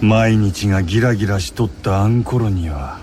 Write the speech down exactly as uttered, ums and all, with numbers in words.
毎日がギラギラしとったあんころには